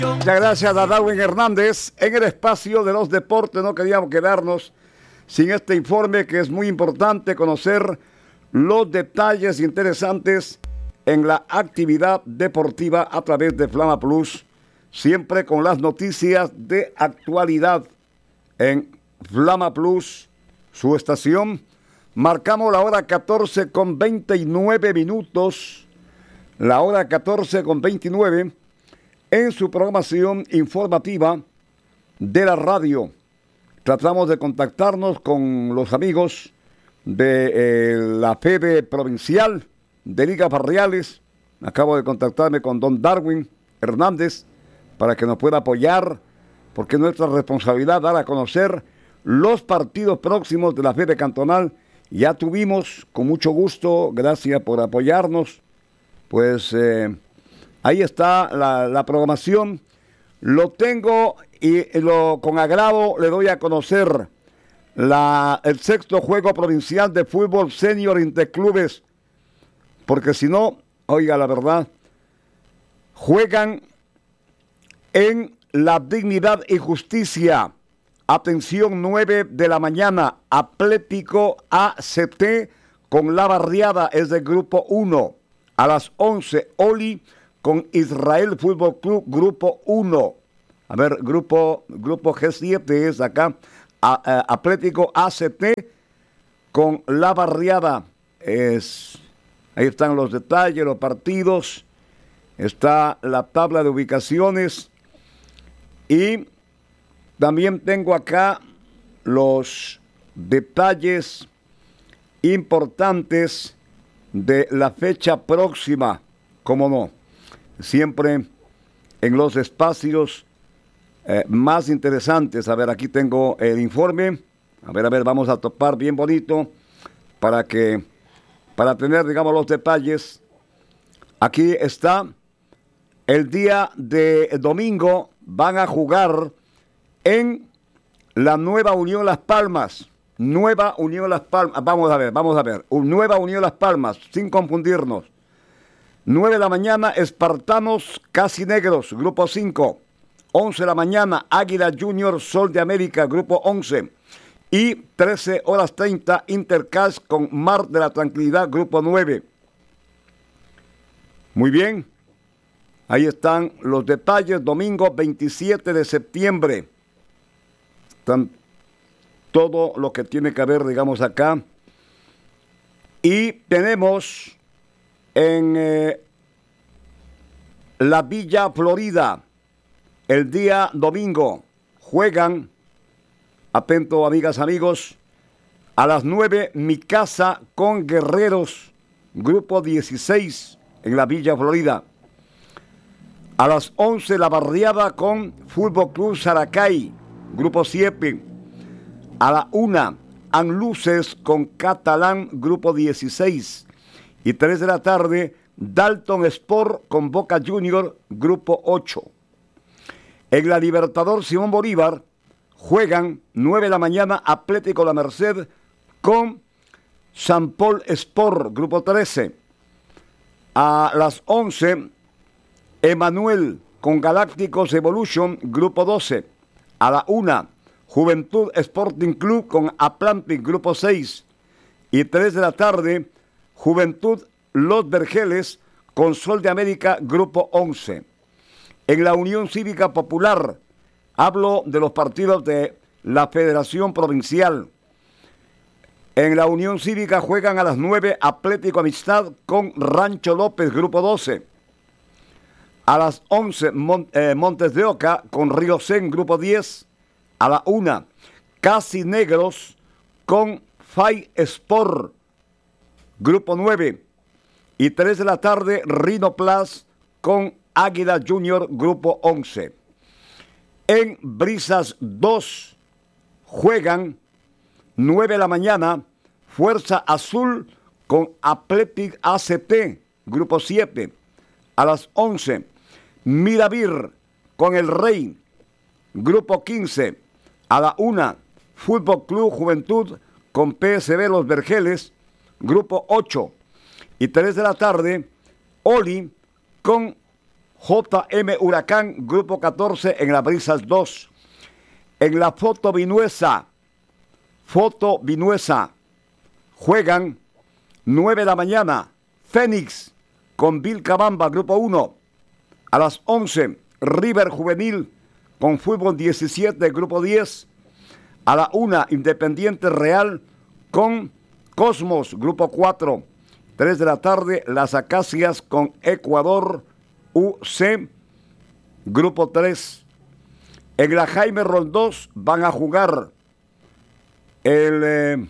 Muchas gracias a Darwin Hernández. En el espacio de los deportes no queríamos quedarnos sin este informe, que es muy importante conocer los detalles interesantes en la actividad deportiva a través de Flama Plus, siempre con las noticias de actualidad en Flama Plus, su estación. Marcamos la hora 14:29, la hora 14:29 en su programación informativa de la radio. Tratamos de contactarnos con los amigos de la FEDE provincial de Ligas Barriales. Acabo de contactarme con don Darwin Hernández para que nos pueda apoyar, porque es nuestra responsabilidad dar a conocer los partidos próximos de la FEDE cantonal. Ya tuvimos, con mucho gusto, gracias por apoyarnos, pues ahí está la programación. Lo tengo y con agrado le doy a conocer el sexto juego provincial de fútbol senior interclubes, porque si no, oiga la verdad, juegan en La Dignidad y Justicia. Atención, 9 de la mañana, Atlético ACT con La Barriada, es del grupo 1. A las 11, Oli con Israel Fútbol Club, grupo 1. A ver, grupo G7 es acá. Atlético ACT con La Barriada. Ahí están los detalles, los partidos. Está la tabla de ubicaciones. Y también tengo acá los detalles importantes de la fecha próxima. ¿Cómo no? Siempre en los espacios más interesantes. A ver, aquí tengo el informe. A ver, vamos a topar bien bonito para tener, digamos, los detalles. Aquí está. El día de domingo van a jugar en la Nueva Unión Las Palmas. Nueva Unión Las Palmas. Vamos a ver. Nueva Unión Las Palmas, sin confundirnos. 9 de la mañana, Espartanos Casi Negros, grupo 5. 11 de la mañana, Águila Junior Sol de América, grupo 11. Y 13:30, Intercash con Mar de la Tranquilidad, grupo 9. Muy bien. Ahí están los detalles. Domingo 27 de septiembre. Están todo lo que tiene que ver, digamos, acá. Y tenemos en la Villa Florida, el día domingo, juegan, atento amigas, amigos, a las 9, Mi Casa con Guerreros, grupo 16, en la Villa Florida. A las 11, La Barriada con Fútbol Club Saracay, grupo 7. A la 1, Anluces con Catalán, grupo 16. Y 3 de la tarde, Dalton Sport con Boca Junior, grupo 8. En la Libertador Simón Bolívar juegan 9 de la mañana, Atlético La Merced con San Paul Sport, grupo 13. A las 11, Emanuel con Galácticos Evolution, grupo 12. A la 1, Juventud Sporting Club con Atlantic, grupo 6. Y 3 de la tarde, Juventud Los Vergeles con Sol de América, grupo 11. En la Unión Cívica Popular, hablo de los partidos de la Federación Provincial. En la Unión Cívica juegan a las 9, Atlético Amistad con Rancho López, grupo 12. A las 11, Montes de Oca con Río Sen, grupo 10. A la 1, Casi Negros con Fay Sport, grupo 9. Y 3 de la tarde, Rino Plus con Águila Junior, grupo 11. En Brisas 2 juegan 9 de la mañana, Fuerza Azul con Athletic ACT, grupo 7. A las 11, Miravir con El Rey, grupo 15. A la 1, Fútbol Club Juventud con PSV Los Vergeles, grupo 8. Y 3 de la tarde, Oli con JM Huracán, Grupo 14 en las Brisas 2. En la Foto Vinuesa, juegan 9 de la mañana, Fénix con Vilcabamba, Grupo 1. A las 11, River Juvenil con Fútbol 17, Grupo 10. A la 1, Independiente Real con Cosmos, Grupo 4. 3 de la tarde, Las Acacias con Ecuador UC, Grupo 3. En la Jaime Roldós van a jugar el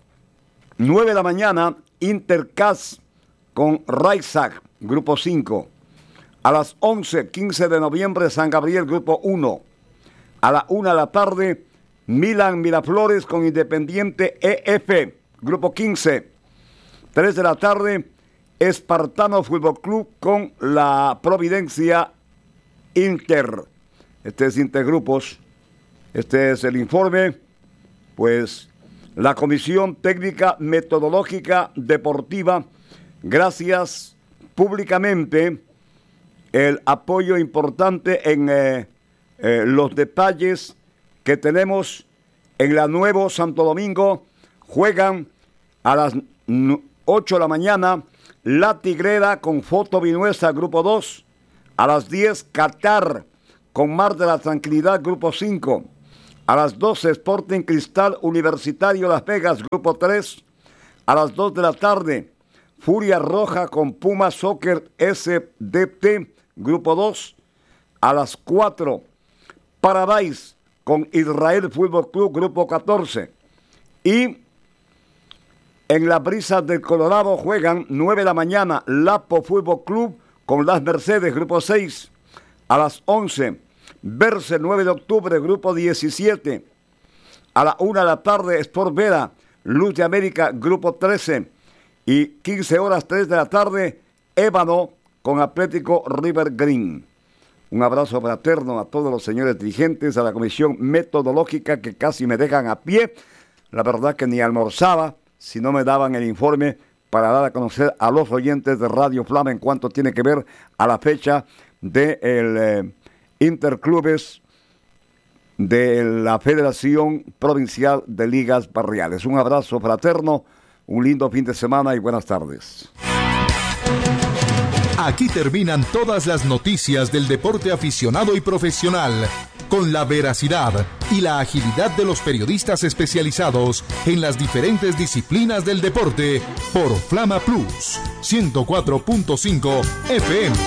9 de la mañana, Intercas con Raizac, Grupo 5. A las 11, 15 de noviembre, San Gabriel, Grupo 1. A la 1 de la tarde, Milan Miraflores con Independiente EF, Grupo 15. 3 de la tarde, Espartano Fútbol Club con la Providencia Inter. Este es Intergrupos. Este es el informe. Pues la Comisión Técnica Metodológica Deportiva, gracias públicamente el apoyo importante en los detalles que tenemos en la Nuevo Santo Domingo. Juegan a las 8 de la mañana La Tigrera con Foto Vinuesa, Grupo 2. A las 10, Qatar con Mar de la Tranquilidad, Grupo 5. A las 12, Sporting Cristal Universitario Las Vegas, Grupo 3. A las 2 de la tarde, Furia Roja con Puma Soccer SDT, Grupo 2. A las 4, Paradise con Israel Fútbol Club, Grupo 14. Y en las Brisas del Colorado juegan 9 de la mañana, Lapo Fútbol Club con Las Mercedes, Grupo 6. A las 11, Verse 9 de octubre, Grupo 17. A la 1 de la tarde, Sport Vera, Luz de América, Grupo 13. Y 15 horas, 3 de la tarde, Ébano con Atlético River Green. Un abrazo fraterno a todos los señores dirigentes, a la Comisión Metodológica que casi me dejan a pie. La verdad que ni almorzaba si no me daban el informe para dar a conocer a los oyentes de Radio Flama en cuanto tiene que ver a la fecha del Interclubes de la Federación Provincial de Ligas Barriales. Un abrazo fraterno, un lindo fin de semana y buenas tardes. Aquí terminan todas las noticias del deporte aficionado y profesional, con la veracidad y la agilidad de los periodistas especializados en las diferentes disciplinas del deporte, por Flama Plus 104.5 FM.